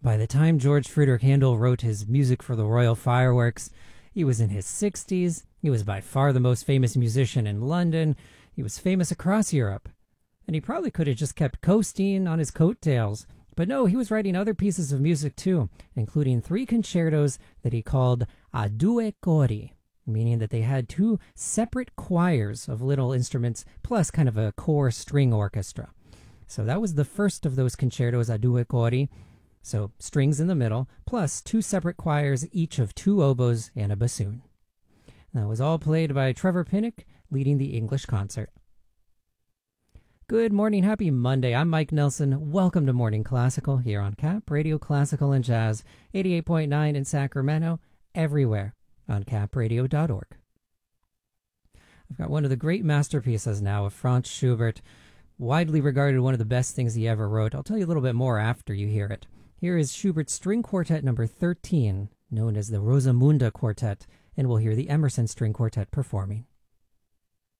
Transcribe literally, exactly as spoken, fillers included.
By the time George Friedrich Handel wrote his music for the Royal Fireworks, he was in his sixties. He was by far the most famous musician in London. He was famous across Europe. And he probably could have just kept coasting on his coattails. But no, he was writing other pieces of music too, including three concertos that he called a due cori, meaning that they had two separate choirs of little instruments plus kind of a core string orchestra. So that was the first of those concertos a due cori, so strings in the middle, plus two separate choirs, each of two oboes and a bassoon. That was all played by Trevor Pinnock, leading the English concert. Good morning, happy Monday. I'm Mike Nelson. Welcome to Morning Classical here on Cap Radio Classical and Jazz, eighty-eight point nine in Sacramento, everywhere on cap radio dot org. I've got one of the great masterpieces now of Franz Schubert, widely regarded one of the best things he ever wrote. I'll tell you a little bit more after you hear it. Here is Schubert's String Quartet number thirteen, known as the Rosamunde Quartet, and we'll hear the Emerson String Quartet performing.